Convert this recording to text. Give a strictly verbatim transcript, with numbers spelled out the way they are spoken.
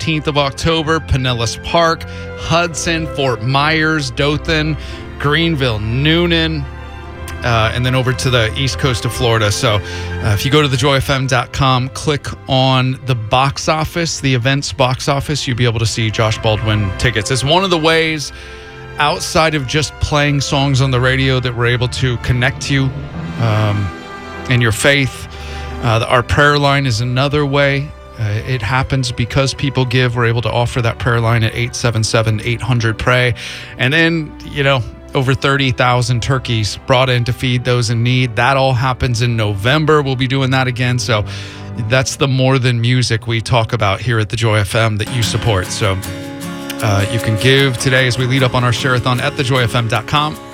fifteenth of October, Pinellas Park, Hudson, Fort Myers, Dothan, Greenville, Noonan, Uh, and then over to the east coast of Florida. So uh, if you go to the joy f m dot com, click on the box office, the events box office, you'll be able to see Josh Baldwin tickets. It's one of the ways outside of just playing songs on the radio that we're able to connect you um, in your faith. Uh, our prayer line is another way. Uh, it happens because people give. We're able to offer that prayer line at eight seven seven, eight hundred, pray. And then, you know, over thirty thousand turkeys brought in to feed those in need. That all happens in November. We'll be doing that again. So that's the more than music we talk about here at the Joy F M that you support. So uh, you can give today as we lead up on our share-a-thon at the joy f m dot com.